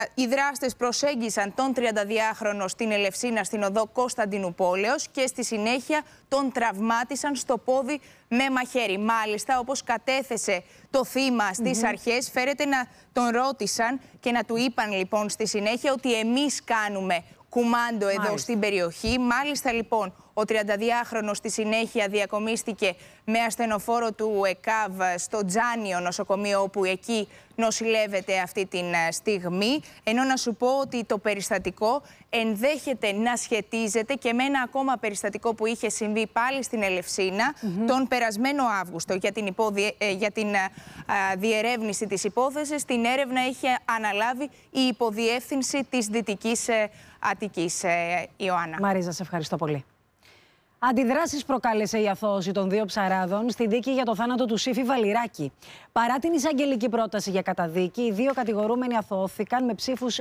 Οι δράστες προσέγγισαν τον 32χρονο στην Ελευσίνα στην οδό Κωνσταντινουπόλεως και στη συνέχεια τον τραυμάτισαν στο πόδι με μαχαίρι. Μάλιστα, όπως κατέθεσε το θύμα στις αρχές, φέρεται να τον ρώτησαν και να του είπαν λοιπόν στη συνέχεια ότι εμείς κάνουμε κουμάντο εδώ στην περιοχή. Μάλιστα λοιπόν ο 32χρονος στη συνέχεια διακομίστηκε με ασθενοφόρο του ΕΚΑΒ στο Τζάνιο νοσοκομείο, όπου εκεί νοσηλεύεται αυτή τη στιγμή. Ενώ να σου πω ότι το περιστατικό ενδέχεται να σχετίζεται και με ένα ακόμα περιστατικό που είχε συμβεί πάλι στην Ελευσίνα τον περασμένο Αύγουστο. Για την διερεύνηση της υπόθεσης, την έρευνα είχε αναλάβει η υποδιεύθυνση της Δυτικής Αττικής. Ιωάννα. Μαρίζα, σε ευχαριστώ πολύ. Αντιδράσεις προκάλεσε η αθώωση των δύο ψαράδων στη δίκη για το θάνατο του Σύφη Βαλιράκη. Παρά την εισαγγελική πρόταση για καταδίκη, οι δύο κατηγορούμενοι αθώθηκαν με ψήφους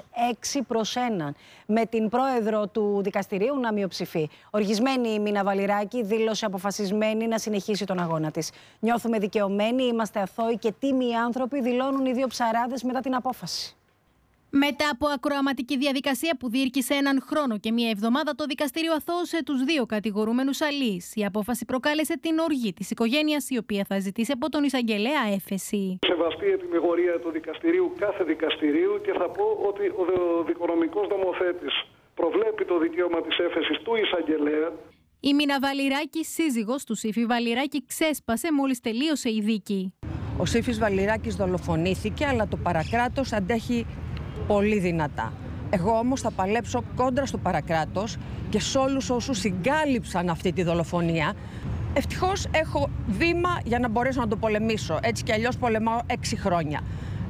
6-1, με την πρόεδρο του δικαστηρίου να μειοψηφεί. Οργισμένη η Μίνα Βαλιράκη δήλωσε αποφασισμένη να συνεχίσει τον αγώνα της. Νιώθουμε δικαιωμένοι, είμαστε αθώοι και τίμιοι άνθρωποι, δηλώνουν οι δύο ψαράδες μετά την απόφαση. Μετά από ακροαματική διαδικασία που διήρκησε έναν χρόνο και μία εβδομάδα, το δικαστήριο αθώωσε τους δύο κατηγορούμενους αλείς. Η απόφαση προκάλεσε την οργή της οικογένειας, η οποία θα ζητήσει από τον εισαγγελέα έφεση. Σεβαστεί η ετυμηγορία του δικαστηρίου, κάθε δικαστηρίου, και θα πω ότι ο δικονομικός νομοθέτης προβλέπει το δικαίωμα της έφεσης του εισαγγελέα. Η Μίνα Βαλιράκη, σύζυγος του Σύφη Βαλιράκη, ξέσπασε μόλις τελείωσε η δίκη. Ο Σύφης Βαλιράκης δολοφονήθηκε, αλλά το παρακράτος αντέχει πολύ δυνατά. Εγώ όμως θα παλέψω κόντρα στο παρακράτος και σε όλους όσους συγκάλυψαν αυτή τη δολοφονία. Ευτυχώς έχω βήμα για να μπορέσω να το πολεμήσω. Έτσι κι αλλιώς πολεμάω 6 χρόνια.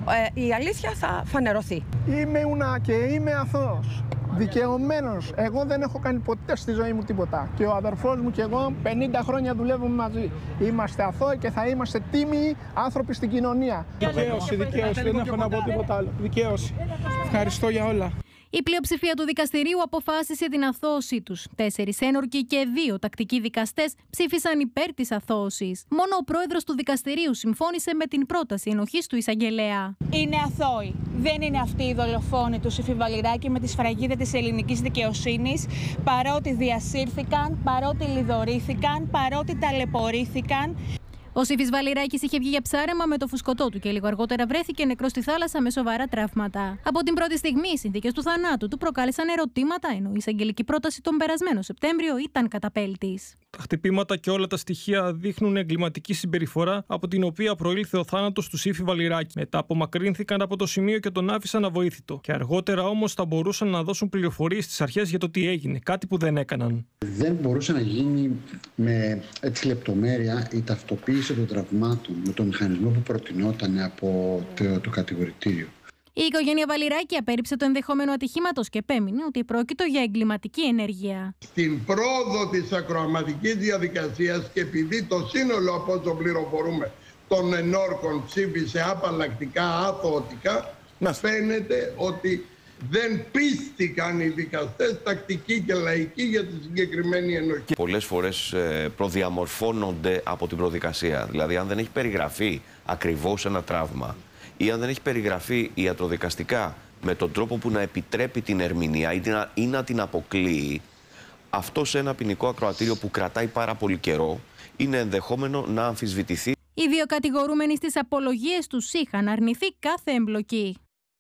Η αλήθεια θα φανερωθεί. Είμαι και είμαι αθώος. Δικαιωμένος. Εγώ δεν έχω κάνει ποτέ στη ζωή μου τίποτα. Και ο αδερφός μου και εγώ 50 χρόνια δουλεύουμε μαζί. Είμαστε αθώοι και θα είμαστε τίμιοι άνθρωποι στην κοινωνία. Δικαίωση, δικαίωση. Δεν έχω να πω τίποτα άλλο. Δικαίωση. Ευχαριστώ για όλα. Η πλειοψηφία του δικαστηρίου αποφάσισε την αθώωσή τους. 4 ένορκοι και 2 τακτικοί δικαστές ψήφισαν υπέρ της αθώωσης. Μόνο ο πρόεδρος του δικαστηρίου συμφώνησε με την πρόταση ενοχής του εισαγγελέα. Είναι αθώοι. Δεν είναι αυτοί οι δολοφόνοι του Σύφη Βαλιράκη με τη σφραγίδα της ελληνικής δικαιοσύνης, παρότι διασύρθηκαν, παρότι λιδωρήθηκαν, παρότι ταλαιπωρήθηκαν. Ο Σύφης Βαλιράκης είχε βγει για ψάρεμα με το φουσκωτό του και λίγο αργότερα βρέθηκε νεκρός στη θάλασσα με σοβαρά τραύματα. Από την πρώτη στιγμή, οι συνθήκες του θανάτου του προκάλεσαν ερωτήματα, ενώ η εισαγγελική πρόταση τον περασμένο Σεπτέμβριο ήταν καταπέλτης. Τα χτυπήματα και όλα τα στοιχεία δείχνουν εγκληματική συμπεριφορά από την οποία προήλθε ο θάνατος του Σύφη Βαλιράκη. Μετά απομακρύνθηκαν από το σημείο και τον άφησαν αβοήθητο. Και αργότερα όμως θα μπορούσαν να δώσουν πληροφορίες στις αρχές για το τι έγινε, κάτι που δεν έκαναν. Δεν μπορούσε να γίνει με έτσι λεπτομέρεια η ταυτοποίηση των τραυμάτων με τον μηχανισμό που προτινόταν από το κατηγορητήριο. Η οικογένεια Βαλιράκη απέρριψε το ενδεχόμενο ατυχήματος και επέμεινε ότι πρόκειτο για εγκληματική ενέργεια. Στην πρόοδο της ακροαματικής διαδικασίας και επειδή το σύνολο από όσο πληροφορούμε των ενόρκων ψήφισε απαλλακτικά αθωωτικά, φαίνεται ότι δεν πίστηκαν οι δικαστές τακτικοί και λαϊκοί για τη συγκεκριμένη ενοχή. Πολλές φορές προδιαμορφώνονται από την προδικασία. Δηλαδή, αν δεν έχει περιγραφεί ακριβώς ένα τραύμα ή αν δεν έχει περιγραφεί ιατροδικαστικά με τον τρόπο που να επιτρέπει την ερμηνεία ή να την αποκλείει, αυτό σε ένα ποινικό ακροατήριο που κρατάει πάρα πολύ καιρό είναι ενδεχόμενο να αμφισβητηθεί. Οι δύο κατηγορούμενοι στις απολογίες τους είχαν αρνηθεί κάθε εμπλοκή.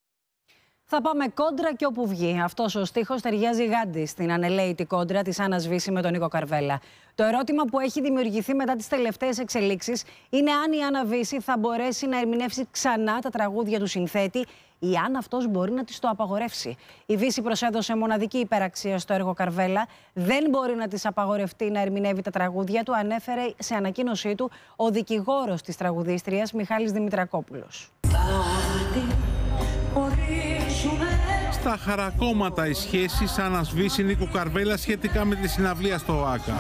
Θα πάμε κόντρα και όπου βγει. Αυτός ο στίχος ταιριάζει γάντι στην ανελαίητη κόντρα της Άννας Βύση με τον Νίκο Καρβέλα. Το ερώτημα που έχει δημιουργηθεί μετά τις τελευταίες εξελίξεις είναι αν η Άννα Βύση θα μπορέσει να ερμηνεύσει ξανά τα τραγούδια του συνθέτη ή αν αυτός μπορεί να της το απαγορεύσει. Η Βύση προσέδωσε μοναδική υπεραξία στο έργο Καρβέλα. Δεν μπορεί να της απαγορευτεί να ερμηνεύει τα τραγούδια του, ανέφερε σε ανακοίνωσή του ο δικηγόρος της τραγουδίστριας Μιχάλης Δημητρακόπουλος. Στα χαρακόμματα οι σχέσεις Άννας Βύση Νίκου Καρβέλα σχετικά με τη συναυλία στο ΟΑΚΑ.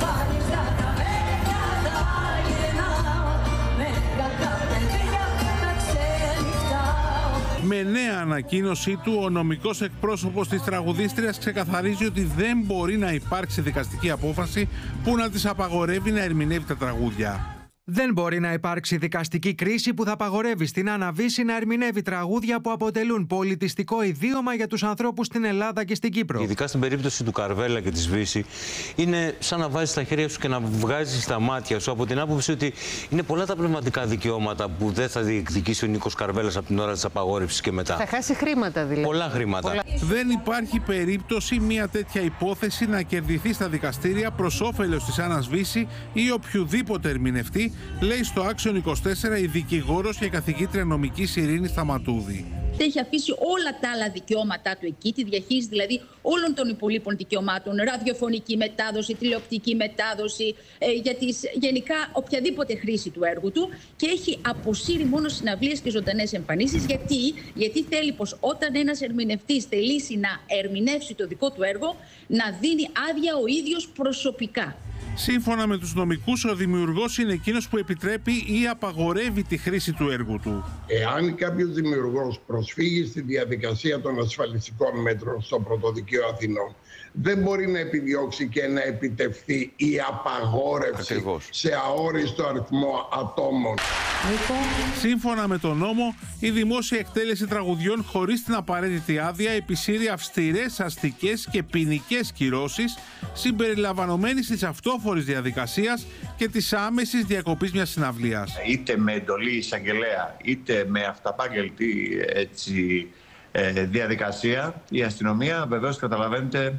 Με νέα ανακοίνωσή του, ο νομικός εκπρόσωπος της τραγουδίστριας ξεκαθαρίζει ότι δεν μπορεί να υπάρξει δικαστική απόφαση που να της απαγορεύει να ερμηνεύει τα τραγούδια. Δεν μπορεί να υπάρξει δικαστική κρίση που θα απαγορεύει στην Άννα Βύση να ερμηνεύει τραγούδια που αποτελούν πολιτιστικό ιδίωμα για τους ανθρώπους στην Ελλάδα και στην Κύπρο. Ειδικά στην περίπτωση του Καρβέλα και της Βύση, είναι σαν να βάζεις τα χέρια σου και να βγάζεις τα μάτια σου, από την άποψη ότι είναι πολλά τα πνευματικά δικαιώματα που δεν θα διεκδικήσει ο Νίκος Καρβέλας από την ώρα της απαγόρευσης και μετά. Θα χάσει χρήματα δηλαδή. Πολλά χρήματα. Δεν υπάρχει περίπτωση μια τέτοια υπόθεση να κερδιθεί στα δικαστήρια προς όφελος της Άννας Βύση ή οποιοδήποτε ερμηνευτή, λέει στο Action 24 η δικηγόρος και καθηγήτρια νομικής Ειρήνη Σταματούδη. Έχει αφήσει όλα τα άλλα δικαιώματά του εκεί, τη διαχείριση δηλαδή όλων των υπολείπων δικαιωμάτων, ραδιοφωνική μετάδοση, τηλεοπτική μετάδοση, γενικά οποιαδήποτε χρήση του έργου του, και έχει αποσύρει μόνο συναυλίες και ζωντανές εμφανίσεις. Γιατί θέλει πως όταν ένας ερμηνευτής θελήσει να ερμηνεύσει το δικό του έργο, να δίνει άδεια ο ίδιος προσωπικά. Σύμφωνα με τους νομικούς, ο δημιουργός είναι εκείνος που επιτρέπει ή απαγορεύει τη χρήση του έργου του. Εάν κάποιος δημιουργός προσφύγει στη διαδικασία των ασφαλιστικών μέτρων στο Πρωτοδικείο Αθηνών, δεν μπορεί να επιδιώξει και να επιτευχθεί η απαγόρευση σε αόριστο αριθμό ατόμων. Σύμφωνα με τον νόμο, η δημόσια εκτέλεση τραγουδιών χωρίς την απαραίτητη άδεια επισύρει αυστηρές αστικές και ποινικές κυρώσεις, συμπεριλαμβανομένης της αυτόφορης διαδικασίας και της άμεσης διακοπής μιας συναυλίας. Είτε με εντολή εισαγγελέα, είτε με αυταπάγγελτη διαδικασία, η αστυνομία βεβαίως, καταλαβαίνετε,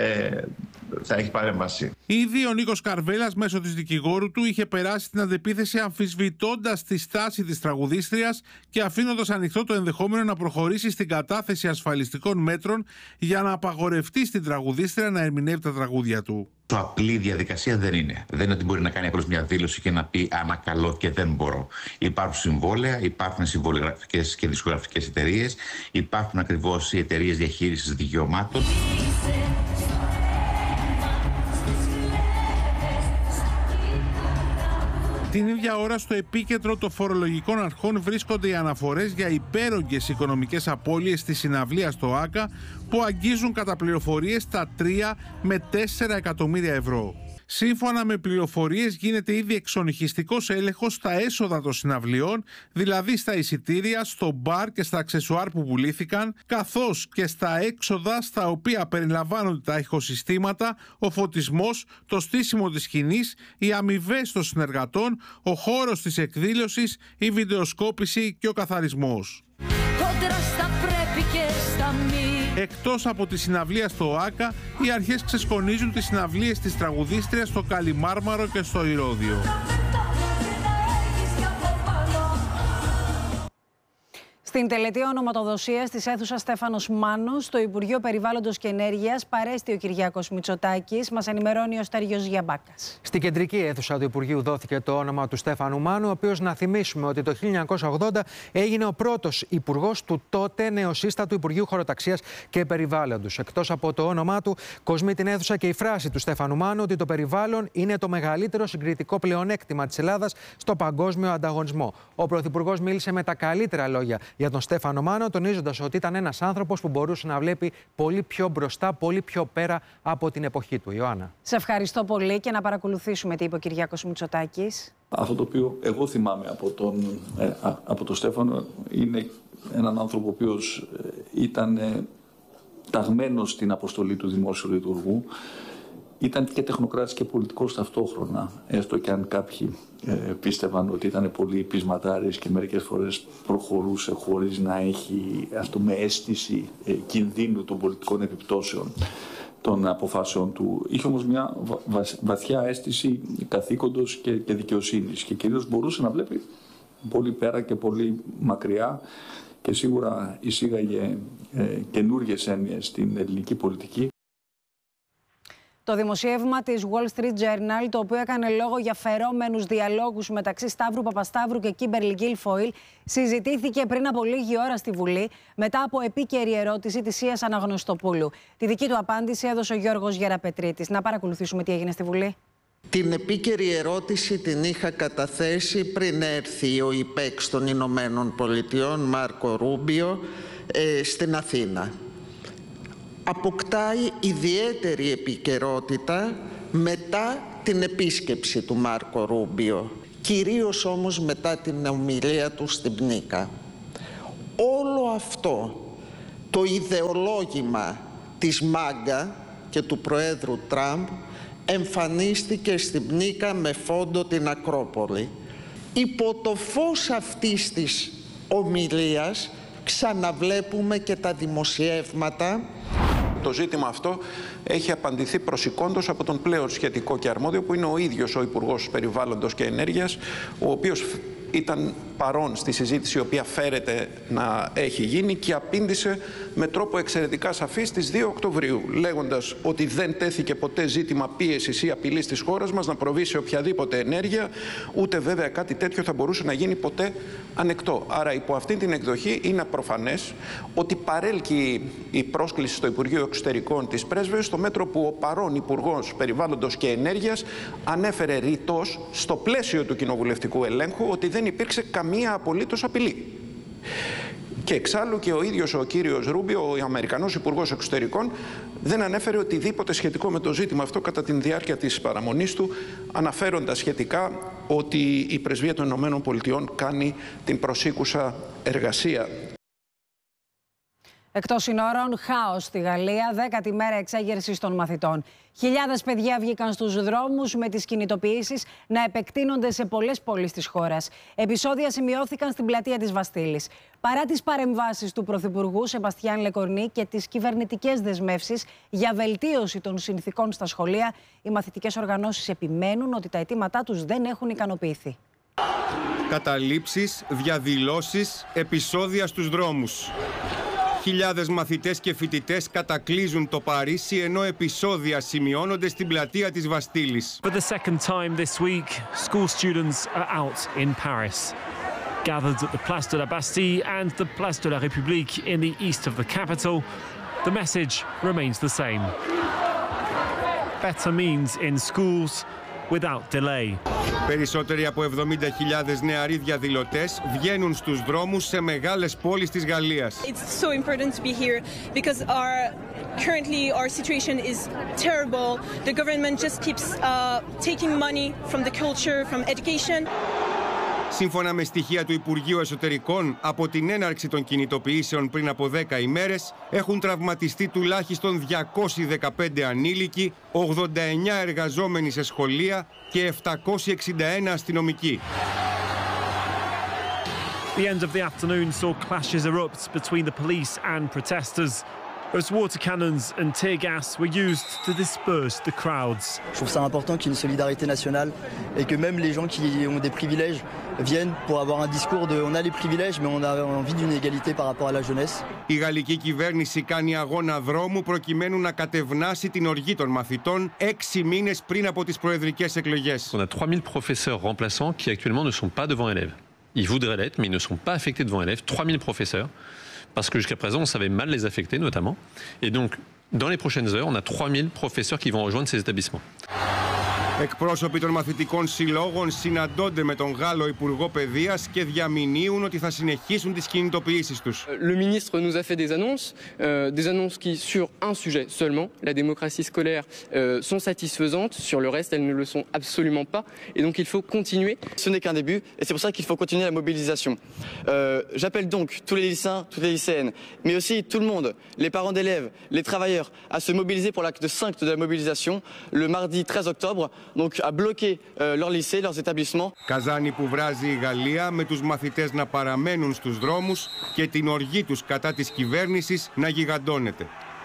θα έχει παρέμβαση. Ήδη ο Νίκος Καρβέλας μέσω της δικηγόρου του είχε περάσει την αντεπίθεση αμφισβητώντας τη στάση της τραγουδίστριας και αφήνοντας ανοιχτό το ενδεχόμενο να προχωρήσει στην κατάθεση ασφαλιστικών μέτρων για να απαγορευτεί στην τραγουδίστρια να ερμηνεύει τα τραγούδια του. Το απλή διαδικασία δεν είναι. Δεν είναι ότι μπορεί να κάνει απλώς μια δήλωση και να πει ανακαλώ και δεν μπορώ. Υπάρχουν συμβόλαια, υπάρχουν συμβολογραφικές και δισκογραφικές εταιρείες, υπάρχουν ακριβώς οι εταιρείες διαχείρισης δικαιωμάτων. Την ίδια ώρα στο επίκεντρο των φορολογικών αρχών βρίσκονται οι αναφορές για υπέρογγες οικονομικές απώλειες στη συναυλία στο ΆΚΑ που αγγίζουν κατά πληροφορίες τα 3 με 4 εκατομμύρια ευρώ. Σύμφωνα με πληροφορίες γίνεται ήδη εξονυχιστικός έλεγχος στα έσοδα των συναυλιών, δηλαδή στα εισιτήρια, στο μπαρ και στα αξεσουάρ που πουλήθηκαν, καθώς και στα έξοδα στα οποία περιλαμβάνονται τα ηχοσυστήματα, ο φωτισμός, το στήσιμο της σκηνής, οι αμοιβές των συνεργατών, ο χώρος της εκδήλωσης, η βιντεοσκόπηση και ο καθαρισμός. Εκτός από τη συναυλία στο ΆΚΑ, οι αρχές ξεσκονίζουν τις συναυλίες της τραγουδίστριας στο Καλιμάρμαρο και στο Ηρώδειο. Στην τελετή ονοματοδοσίας της αίθουσας Στέφανος Μάνος, στο Υπουργείο Περιβάλλοντος και Ενέργειας, παρέστη ο Κυριάκος Μητσοτάκης. Μας ενημερώνει ο Στέργιος Γιαμπάκας. Στην κεντρική αίθουσα του Υπουργείου δόθηκε το όνομα του Στέφανου Μάνου, ο οποίος, να θυμίσουμε ότι το 1980 έγινε ο πρώτος υπουργός του τότε νεοσύστατου Υπουργείου Χωροταξίας και Περιβάλλοντος. Εκτός από το όνομά του, κοσμεί την αίθουσα και η φράση του Στέφανου Μάνου ότι το περιβάλλον είναι το μεγαλύτερο συγκριτικό πλεονέκτημα της Ελλάδας στο παγκόσμιο ανταγωνισμό. Ο Πρωθυπουργός μίλησε με τα καλύτερα λόγια για τον Στέφανο Μάνο, τονίζοντας ότι ήταν ένας άνθρωπος που μπορούσε να βλέπει πολύ πιο μπροστά, πολύ πιο πέρα από την εποχή του. Ιωάννα. Σε ευχαριστώ πολύ και να παρακολουθήσουμε τι είπε ο Κυριάκος Μητσοτάκης. Αυτό το οποίο εγώ θυμάμαι από τον Στέφανο είναι έναν άνθρωπο ο οποίος ήταν ταγμένος στην αποστολή του δημόσιου λειτουργού. Ήταν και τεχνοκράτης και πολιτικός ταυτόχρονα, έστω και αν κάποιοι πίστευαν ότι ήταν πολύ πεισματάρης και μερικές φορές προχωρούσε χωρίς να έχει αίσθηση κινδύνου των πολιτικών επιπτώσεων των αποφάσεων του. Είχε όμως μια βαθιά αίσθηση καθήκοντος και δικαιοσύνης και κυρίως μπορούσε να βλέπει πολύ πέρα και πολύ μακριά και σίγουρα εισήγαγε καινούργιες έννοιες στην ελληνική πολιτική. Το δημοσίευμα της Wall Street Journal, το οποίο έκανε λόγο για φερόμενους διαλόγους μεταξύ Σταύρου Παπασταύρου και Κίμπερλι Γκίλφοιλ, συζητήθηκε πριν από λίγη ώρα στη Βουλή, μετά από επίκαιρη ερώτηση της Σίας Αναγνωστοπούλου. Τη δική του απάντηση έδωσε ο Γιώργος Γεραπετρίτης. Να παρακολουθήσουμε τι έγινε στη Βουλή. Την επίκαιρη ερώτηση την είχα καταθέσει πριν έρθει ο υπέξ των Ηνωμένων Πολιτειών, Μάρκο Ρούμπιο, στην Αθήνα. Αποκτάει ιδιαίτερη επικαιρότητα μετά την επίσκεψη του Μάρκο Ρούμπιο κυρίως όμως μετά την ομιλία του στην Πνίκα. Όλο αυτό το ιδεολόγημα της ΜΑΓΚΑ και του Προέδρου Τραμπ εμφανίστηκε στην Πνίκα με φόντο την Ακρόπολη. Υπό το φως αυτής της ομιλίας ξαναβλέπουμε και τα δημοσιεύματα. Το ζήτημα αυτό έχει απαντηθεί προσηκόντως από τον πλέον σχετικό και αρμόδιο, που είναι ο ίδιος ο Υπουργός Περιβάλλοντος και Ενέργειας, ο οποίος ήταν παρόν στη συζήτηση η οποία φέρεται να έχει γίνει και απήντησε με τρόπο εξαιρετικά σαφή στις 2 Οκτωβρίου, λέγοντας ότι δεν τέθηκε ποτέ ζήτημα πίεσης ή απειλής της χώρας μας να προβεί σε οποιαδήποτε ενέργεια, ούτε βέβαια κάτι τέτοιο θα μπορούσε να γίνει ποτέ ανεκτό. Άρα υπό αυτή την εκδοχή είναι προφανές ότι παρέλκει η πρόσκληση στο Υπουργείο Εξωτερικών της πρέσβεως, στο μέτρο που ο παρόν Υπουργός Περιβάλλοντος και Ενέργειας ανέφερε ρητός στο πλαίσιο του κοινοβουλευτικού ελέγχου ότι δεν υπήρξε καμία απολύτως απειλή. Και εξάλλου και ο ίδιος ο κύριος Ρούμπιο, ο Αμερικανός Υπουργός Εξωτερικών, δεν ανέφερε οτιδήποτε σχετικό με το ζήτημα αυτό κατά τη διάρκεια της παραμονής του, αναφέροντας σχετικά ότι η Πρεσβεία των Ηνωμένων Πολιτειών κάνει την προσήκουσα εργασία. Εκτός συνόρων, χάος στη Γαλλία, 10η μέρα εξέγερσης των μαθητών. Χιλιάδες παιδιά βγήκαν στους δρόμους με τις κινητοποιήσεις να επεκτείνονται σε πολλές πόλεις της χώρας. Επεισόδια σημειώθηκαν στην πλατεία της Βαστίλης. Παρά τις παρεμβάσεις του Πρωθυπουργού Σεμπαστιάν Λεκορνή και τις κυβερνητικές δεσμεύσεις για βελτίωση των συνθηκών στα σχολεία, οι μαθητικές οργανώσεις επιμένουν ότι τα αιτήματά τους δεν έχουν ικανοποιηθεί. Καταλήψεις, διαδηλώσεις, επεισόδια στους δρόμους. Χιλιάδες μαθητές και φοιτητές κατακλείζουν το Παρίσι, ενώ επεισόδια σημειώνονται στην πλατεία της Βαστίλης. For the second time this week, school students are out in Paris. Gathered at the Place de la Bastille and the Place de la République in the east of the capital, the message remains the same. Better means in schools without delay. Περισσότεροι από 70.000 νεαροί διαδηλωτές βγαίνουν στους δρόμους σε μεγάλες πόλεις της Γαλλίας. It's so important to be here because currently our situation is terrible. The government just keeps taking money from the culture, from education. Σύμφωνα με στοιχεία του Υπουργείου Εσωτερικών, από την έναρξη των κινητοποιήσεων πριν από 10 ημέρες, έχουν τραυματιστεί τουλάχιστον 215 ανήλικοι, 89 εργαζόμενοι σε σχολεία και 761 αστυνομικοί. The end of the afternoon saw clashes erupt between the police and protesters, as water cannons and tear gas were used to disperse the crowds. Je trouve ça important qu'il y ait une solidarité nationale et que même les gens qui ont des privilèges viennent pour avoir un discours de on a les privilèges mais on a envie d'une égalité par rapport à la jeunesse. Η γαλλική κυβέρνηση κάνει αγώνα δρόμου προκειμένου να κατευνάσει την οργή των μαθητών 6 μήνες πριν από τις προεδρικές εκλογές. On a 3000 professeurs remplaçants qui actuellement ne sont pas devant élèves. Ils voudraient l'être, mais ils ne sont pas affectés devant élèves. 3000 professeurs. Parce que jusqu'à présent, on savait mal les affecter, notamment. Et donc, dans les prochaines heures, on a 3000 professeurs qui vont rejoindre ces établissements. Εκπρόσωποι των μαθητικών συλλόγων συναντώνται με τον Γάλλο Υπουργό Παιδείας και διαμηνύουν ότι θα συνεχίσουν τις κινητοποιήσεις τους. Le ministre nous a fait des annonces qui, sur un sujet seulement, la démocratie scolaire, sont satisfaisantes. Sur le reste, elles ne le sont absolument pas. Et donc, il faut continuer. Ce n'est qu'un début, et c'est pour ça qu'il faut continuer la mobilisation. J'appelle donc tous les lycéens, toutes les lycéennes, mais aussi tout le monde, les parents d'élèves, les travailleurs, à se mobiliser pour l'acte 5 de la mobilisation le mardi 13 octobre. Donc à bloquer leurs lycées, leurs établissements. Καζάνι που βράζει η Γαλλία με τους μαθητές να παραμένουν στους δρόμους και την οργή τους κατά της κυβέρνησης να γιγαντώνεται.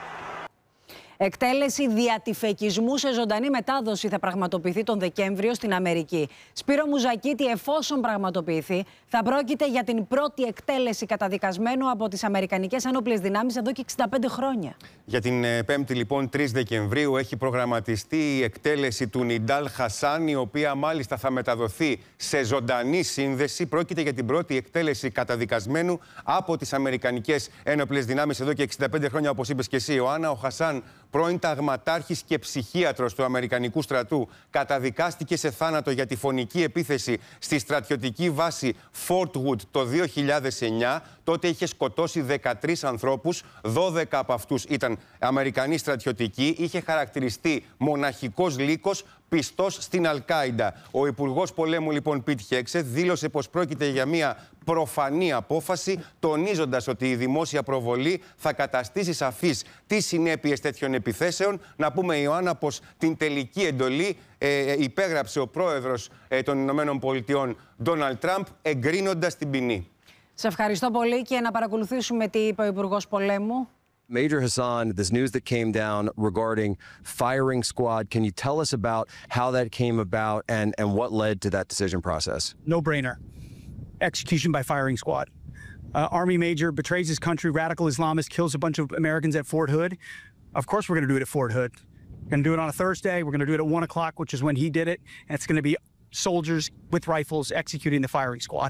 Εκτέλεση διατυφεκισμού σε ζωντανή μετάδοση θα πραγματοποιηθεί τον Δεκέμβριο στην Αμερική. Σπύρο Μουζακίτη, εφόσον πραγματοποιηθεί, θα πρόκειται για την πρώτη εκτέλεση καταδικασμένου από τις Αμερικανικές Ένοπλες Δυνάμεις εδώ και 65 χρόνια. Για την 5η, λοιπόν, 3 Δεκεμβρίου έχει προγραμματιστεί η εκτέλεση του Νιντάλ Χασάν, η οποία μάλιστα θα μεταδοθεί σε ζωντανή σύνδεση. Πρόκειται για την πρώτη εκτέλεση καταδικασμένου από τις Αμερικανικές Ένοπλες Δυνάμεις εδώ και 65 χρόνια, όπως είπες και εσύ, Ιωάννα. Ο Χασάν, πρώην ταγματάρχης και ψυχίατρος του Αμερικανικού στρατού, καταδικάστηκε σε θάνατο για τη φωνική επίθεση στη στρατιωτική βάση Fort Wood το 2009. τότε είχε σκοτώσει 13 ανθρώπους, 12 από αυτούς ήταν Αμερικανοί στρατιωτικοί, είχε χαρακτηριστεί μοναχικός λύκος, πιστός στην Αλ-Κάιντα. Ο Υπουργός Πολέμου, λοιπόν, Πιτ Χέγκσετ, δήλωσε πως πρόκειται για μια προφανή απόφαση, τονίζοντας ότι η δημόσια προβολή θα καταστήσει σαφείς τις συνέπειες τέτοιων επιθέσεων. Να πούμε, Ιωάννα, πως την τελική εντολή υπέγραψε ο πρόεδρος των Ηνωμένων Πολιτειών, Ντόναλντ Τραμπ, εγκρίνοντας την ποινή. Σε ευχαριστώ πολύ και να παρακολουθήσουμε τι είπε ο Υπουργός Πολέμου. Major Hassan, this news that came down regarding firing squad, can you tell us about how that came about and what led to that decision process? No-brainer. Execution by firing squad. Army major betrays his country, radical Islamist, kills a bunch of Americans at Fort Hood. Of course we're going to do it at Fort Hood. We're going to do it on a Thursday. We're going to do it at 1 o'clock, which is when he did it. And it's going to be soldiers with rifles executing the firing squad.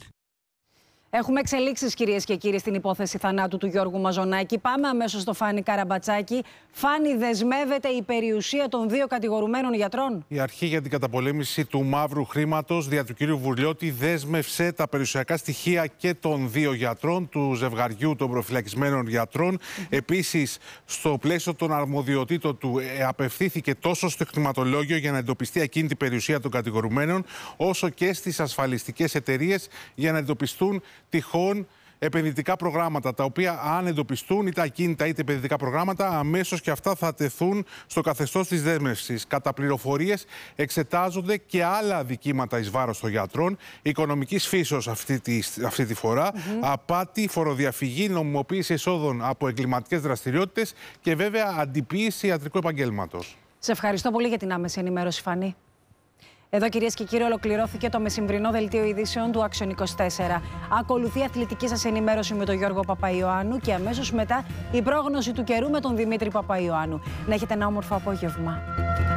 Έχουμε εξελίξεις, κυρίες και κύριοι, στην υπόθεση θανάτου του Γιώργου Μαζονάκη. Πάμε αμέσως στο Φάνη Καραμπατσάκη. Φάνη, δεσμεύεται η περιουσία των 2 κατηγορουμένων γιατρών? Η αρχή για την καταπολέμηση του μαύρου χρήματος δια του κύριου Βουρλιώτη δέσμευσε τα περιουσιακά στοιχεία και των 2 γιατρών, του ζευγαριού των προφυλακισμένων γιατρών. Επίσης, στο πλαίσιο των αρμοδιοτήτων του, απευθύνθηκε τόσο στο κτηματολόγιο για να εντοπιστεί εκείνη την περιουσία των κατηγορουμένων, όσο και στις ασφαλιστικές εταιρείες για να εντοπιστούν τυχόν επενδυτικά προγράμματα, τα οποία, αν εντοπιστούν, είτε ακίνητα είτε επενδυτικά προγράμματα, αμέσως και αυτά θα τεθούν στο καθεστώς της δέσμευσης. Κατά πληροφορίες, εξετάζονται και άλλα αδικήματα εις βάρος των γιατρών, οικονομικής φύσεως αυτή τη φορά, απάτη, φοροδιαφυγή, νομιμοποίηση εσόδων από εγκληματικές δραστηριότητες και βέβαια αντιποίηση ιατρικού επαγγέλματος. Σε ευχαριστώ πολύ για την άμεση ενημέρωση, Φανή. Εδώ, κυρίες και κύριοι, ολοκληρώθηκε το μεσημβρινό δελτίο ειδήσεων του Action 24. Ακολουθεί η αθλητική σας ενημέρωση με τον Γιώργο Παπαϊωάννου και αμέσως μετά η πρόγνωση του καιρού με τον Δημήτρη Παπαϊωάννου. Να έχετε ένα όμορφο απόγευμα.